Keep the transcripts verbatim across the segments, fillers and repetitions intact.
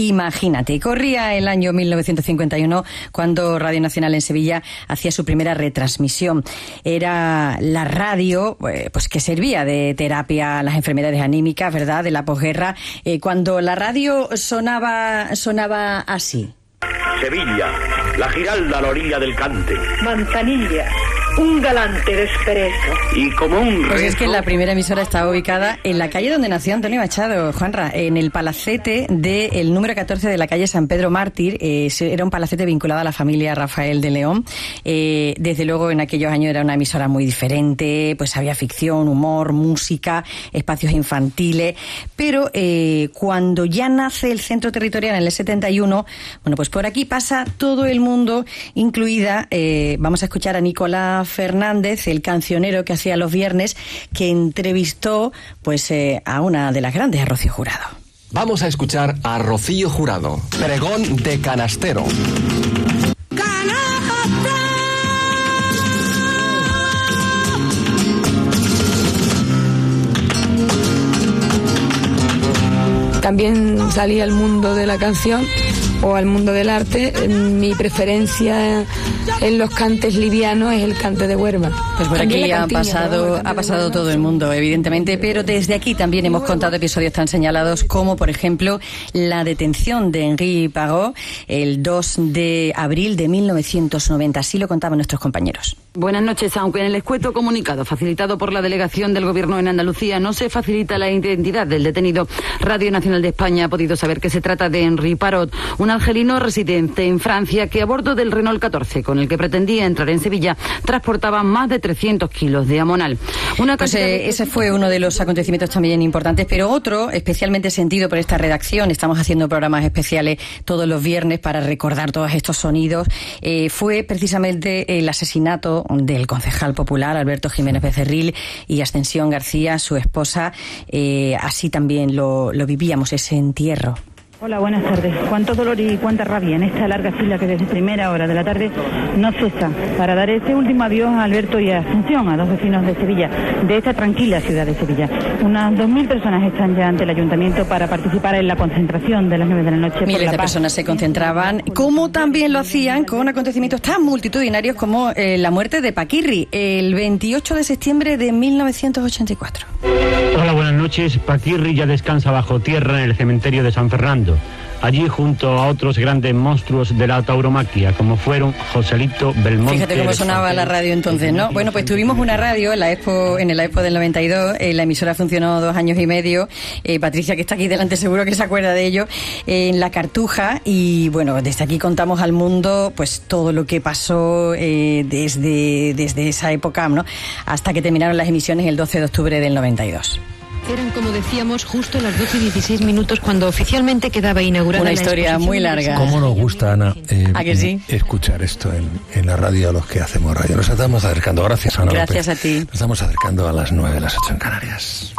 Imagínate, corría el año mil novecientos cincuenta y uno cuando Radio Nacional en Sevilla hacía su primera retransmisión. Era la radio pues que servía de terapia a las enfermedades anímicas, ¿verdad?, de la posguerra, eh, cuando la radio sonaba, sonaba así. Sevilla, la Giralda a la orilla del Cante. Manzanilla, un galante desprezo. Y como un reto... Pues es que la primera emisora estaba ubicada en la calle donde nació Antonio Machado, Juanra, en el palacete del número catorce de la calle San Pedro Mártir. Eh, era un palacete vinculado a la familia Rafael de León. Eh, desde luego, en aquellos años era una emisora muy diferente, pues había ficción, humor, música, espacios infantiles. Pero eh, cuando ya nace el centro territorial en el setenta y uno, bueno, pues por aquí pasa todo el mundo, incluida, eh, vamos a escuchar a Nicolás Fernández, el cancionero que hacía los viernes, que entrevistó pues eh, a una de las grandes, a Rocío Jurado. Vamos a escuchar a Rocío Jurado, pregón de canastero. También salí al mundo de la canción o al mundo del arte. Mi preferencia en los cantes livianos es el cante de Huerva. Pues por También aquí ha cantiña, pasado, ¿no? ha pasado todo el mundo, evidentemente, pero desde aquí también hemos contado episodios tan señalados como, por ejemplo, la detención de Henri Parot el dos de abril de mil novecientos noventa. Así lo contaban nuestros compañeros. Buenas noches. Aunque en el escueto comunicado facilitado por la delegación del Gobierno en Andalucía no se facilita la identidad del detenido, Radio Nacional de España ha podido saber que se trata de Henri Parot, un argelino residente en Francia que a bordo del Renault catorce, con el que pretendía entrar en Sevilla, transportaba más de trescientos kilos de amonal. Una pues eh, ese fue uno de los acontecimientos también importantes, pero otro especialmente sentido por esta redacción. Estamos haciendo programas especiales todos los viernes para recordar todos estos sonidos. Eh, fue precisamente el asesinato del concejal popular Alberto Jiménez Becerril y Ascensión García, su esposa. Eh, así también lo, lo vivíamos, ese entierro. Hola, buenas tardes. Cuánto dolor y cuánta rabia en esta larga fila que desde primera hora de la tarde no cesa para dar este último adiós a Alberto y a Ascensión, a dos vecinos de Sevilla, de esta tranquila ciudad de Sevilla. Unas dos mil personas están ya ante el ayuntamiento para participar en la concentración de las nueve de la noche. Miles de personas se concentraban, como también lo hacían con acontecimientos tan multitudinarios como eh, la muerte de Paquirri, el veintiocho de septiembre de mil novecientos ochenta y cuatro. Hola, buenas noches. Paquirri ya descansa bajo tierra en el cementerio de San Fernando, allí junto a otros grandes monstruos de la tauromaquia, como fueron Joselito, Belmonte... Fíjate cómo sonaba la radio entonces, ¿no? Bueno, pues tuvimos una radio en la Expo, en la Expo del noventa y dos, eh, la emisora funcionó dos años y medio, eh, Patricia, que está aquí delante, seguro que se acuerda de ello, eh, en La Cartuja, y bueno, desde aquí contamos al mundo pues todo lo que pasó eh, desde, desde esa época, ¿no?, hasta que terminaron las emisiones el doce de octubre del noventa y dos. Eran, como decíamos, justo las doce y dieciséis minutos cuando oficialmente quedaba inaugurada una historia muy larga. ¿Cómo nos gusta, Ana, eh, ¿A que sí? escuchar esto en, en la radio a los que hacemos radio? Nos estamos acercando, gracias, Ana Gracias López. a ti. Nos estamos acercando a las nueve, las ocho en Canarias.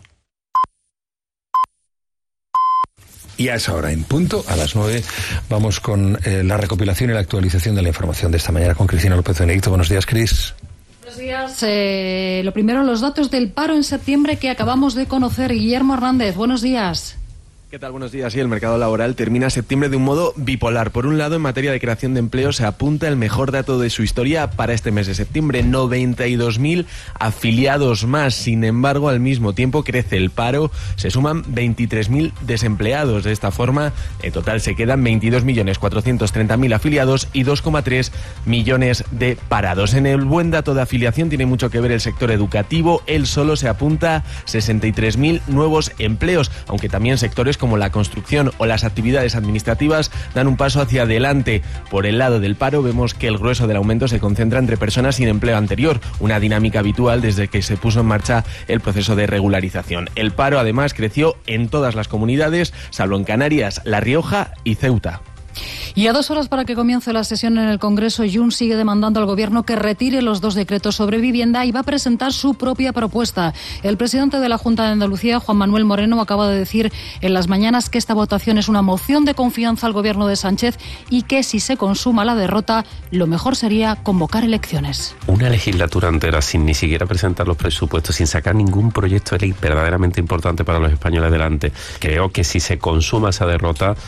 Y a esa hora, en punto, a las nueve, vamos con eh, la recopilación y la actualización de la información de esta mañana con Cristina López Benedicto. Buenos días, Cris. Buenos días. Eh, lo primero, los datos del paro en septiembre que acabamos de conocer. Guillermo Hernández, buenos días. ¿Qué tal? Buenos días. Sí, el mercado laboral termina septiembre de un modo bipolar. Por un lado, en materia de creación de empleo, se apunta el mejor dato de su historia para este mes de septiembre. noventa y dos mil afiliados más. Sin embargo, al mismo tiempo crece el paro. Se suman veintitrés mil desempleados. De esta forma, en total se quedan veintidós millones cuatrocientos treinta mil afiliados y dos coma tres millones de parados. En el buen dato de afiliación tiene mucho que ver el sector educativo. Él solo se apunta sesenta y tres mil nuevos empleos, aunque también sectores como la construcción o las actividades administrativas dan un paso hacia adelante. Por el lado del paro vemos que el grueso del aumento se concentra entre personas sin empleo anterior, una dinámica habitual desde que se puso en marcha el proceso de regularización. El paro además creció en todas las comunidades, salvo en Canarias, La Rioja y Ceuta. Y a dos horas para que comience la sesión en el Congreso, Junts sigue demandando al Gobierno que retire los dos decretos sobre vivienda y va a presentar su propia propuesta. El presidente de la Junta de Andalucía, Juan Manuel Moreno, acaba de decir en las mañanas que esta votación es una moción de confianza al Gobierno de Sánchez y que si se consuma la derrota, lo mejor sería convocar elecciones. Una legislatura entera sin ni siquiera presentar los presupuestos, sin sacar ningún proyecto de ley verdaderamente importante para los españoles adelante. Creo que si se consuma esa derrota,